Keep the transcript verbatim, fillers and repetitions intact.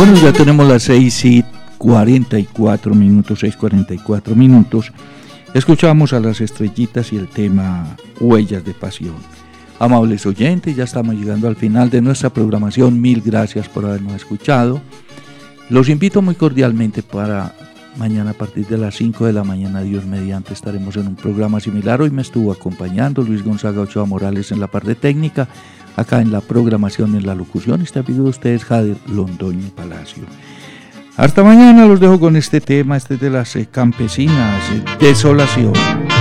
Bueno, ya tenemos las seis y cuarenta y cuatro minutos, seis y cuarenta y cuatro minutos. Escuchamos a las estrellitas y el tema Huellas de Pasión. Amables oyentes, ya estamos llegando al final de nuestra programación. Mil gracias por habernos escuchado. Los invito muy cordialmente para mañana a partir de las cinco de la mañana, Dios mediante, estaremos en un programa similar. Hoy me estuvo acompañando Luis Gonzaga Ochoa Morales en la parte técnica, acá en la programación, en la locución. Este amigo de ustedes, Jader Londoño Palacio. Hasta mañana, los dejo con este tema, este de las eh, campesinas, eh, Desolación.